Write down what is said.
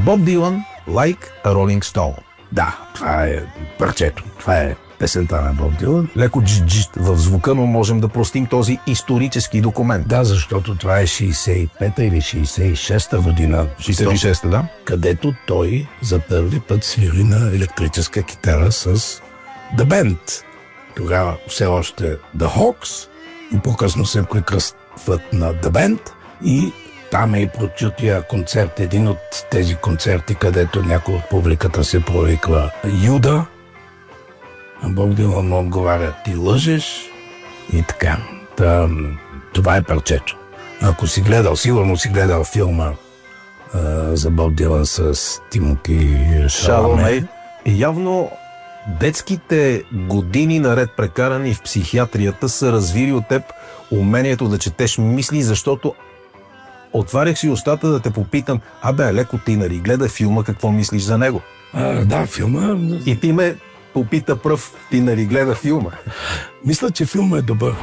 Боб Дилан, Like a Rolling Stone. Да, това е парчето. Това е песента на Боб Дилан. Леко джиджит в звука, но можем да простим този исторически документ. Да, защото това е 65-та или 66-та година. 66-та, да. Където той за първи път свири на електрическа китара с The Band. Тогава все още The Hawks, и по-късно се прекръстват на The Band, и там е и прочутия концерт, един от тези концерти, където някой от публиката се провиква Юда, а Боб Дилан отговаря: ти лъжеш, и така. Това е парчето. Ако си гледал, сигурно си гледал филма за Боб Дилан с Тимоти Шаламе. И явно детските години наред прекарани в психиатрията са развили от теб умението да четеш мисли, защото отварях си устата да те попитам: леко Тинари, гледай филма, какво мислиш за него? Да, филма. И ти ме попита пръв: Тинари, гледа филма. Мисля, че филма е добър.